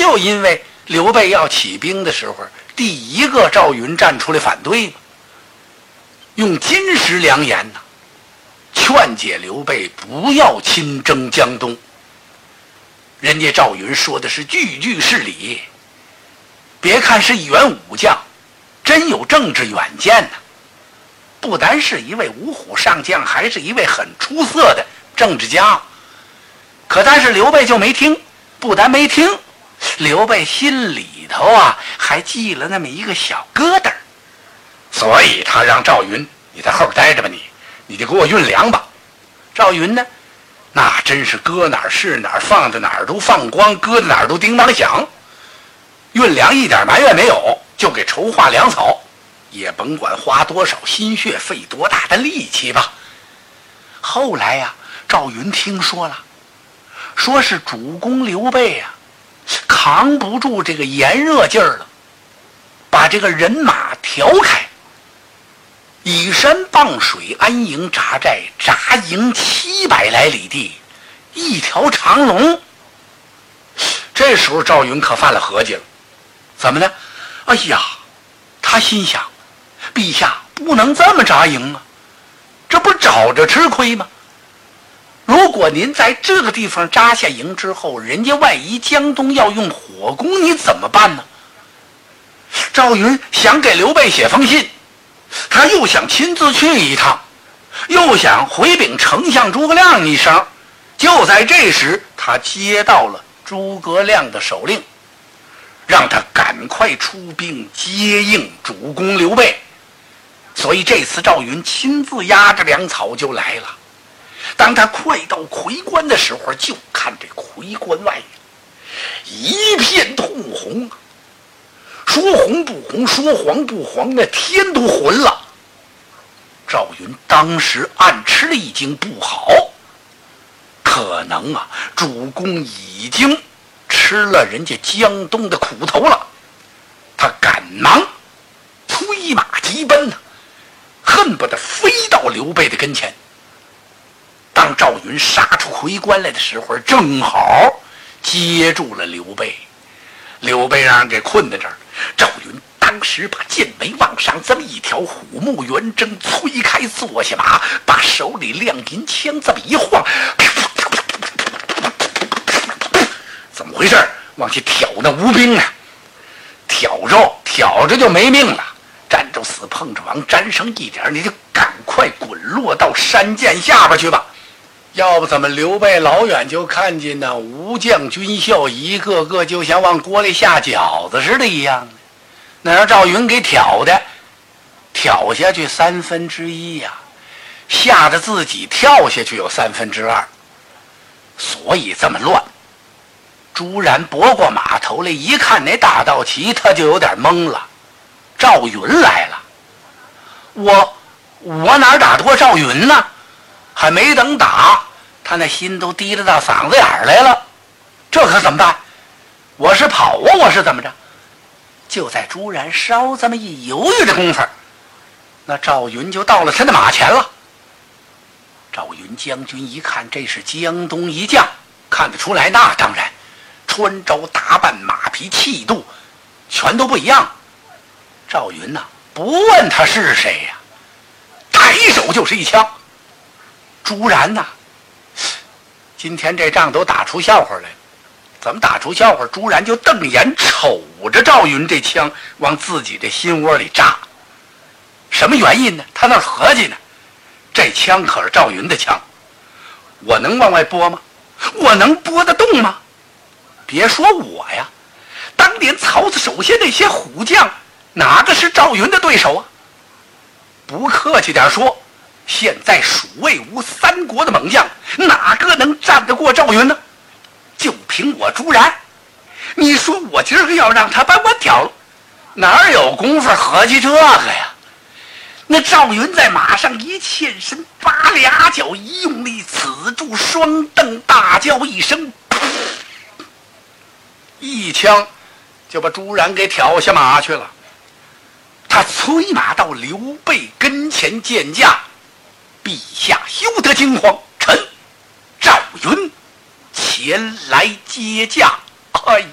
就因为刘备要起兵的时候，第一个赵云站出来反对嘛，用金石良言呐，劝解刘备不要亲征江东。人家赵云说的是句句是理，别看是一员武将，真有政治远见呢。不单是一位五虎上将，还是一位很出色的政治家。可但是刘备就没听，不但没听，刘备心里头啊还记了那么一个小疙瘩，所以他让赵云你在后边待着吧，你就给我运粮吧。赵云呢，那真是搁哪儿是哪儿，放在哪儿都放光，搁在哪儿都叮当响。运粮一点埋怨没有，就给筹划粮草，也甭管花多少心血，费多大的力气吧。后来呀，赵云听说了，说是主公刘备呀，扛不住这个炎热劲儿了，把这个人马调开，以山傍水，安营扎寨，扎营700来里地，一条长龙。这时候赵云可犯了合计了，怎么呢？哎呀，他心想，陛下不能这么扎营啊，这不找着吃亏吗？如果您在这个地方扎下营之后，人家万一江东要用火攻，你怎么办呢？赵云想给刘备写封信，他又想亲自去一趟，又想回禀丞相诸葛亮一声。就在这时，他接到了诸葛亮的手令，让他赶快出兵接应主公刘备。所以这次赵云亲自押着粮草就来了。当他快到夔关的时候，就看这夔关外一片通红啊，说红不红，说黄不黄，那天都昏了。赵云当时暗吃了一惊，不好，可能啊，主公已经吃了人家江东的苦头了。他赶忙催马急奔呢，恨不得飞到刘备的跟前。当赵云杀出夔关来的时候，正好接住了刘备。刘备让人给困在这儿，赵云当时把剑眉往上这么一条，虎目圆睁，催开坐下马，把手里亮银枪这么一晃，怎么回事？往去挑那吴兵啊，挑着就没命了，站着死碰着亡，沾上一点你就赶快滚落到山涧下边去吧。要不怎么刘备老远就看见那吴将军校一个个就像往锅里下饺子似的一样，那让赵云给挑下去1/3呀，吓得自己跳下去有2/3，所以这么乱。朱然拨过马头来一看那大道旗，他就有点懵了。赵云来了，我哪打得过赵云呢？还没等打，他那心都提了到嗓子眼来了。这可怎么办？我是跑啊，我是怎么着？就在朱然稍这么一犹豫的功夫，那赵云就到了他的马前了。赵云将军一看这是江东一将，看得出来，那当然穿着打扮，马匹气度全都不一样。赵云呐，不问他是谁呀，抬手就是一枪。朱然呐，今天这仗都打出笑话来了。怎么打出笑话？朱然就瞪眼瞅着赵云这枪往自己这心窝里扎。什么原因呢？他那合计呢，这枪可是赵云的枪，我能往外拨吗？我能拨得动吗？别说我呀，当年曹操手下那些虎将，哪个是赵云的对手啊？不客气点说，现在蜀魏吴3国的猛将，哪个能战得过赵云呢？就凭我朱然，你说我今儿要让他把我挑了，哪有功夫合计这个呀？那赵云在马上一欠身，拔俩脚一用力，刺住双蹬，大叫一声，一枪就把朱然给挑下马去了。他催马到刘备跟前见驾，陛下休得惊慌，臣赵云前来接驾。哎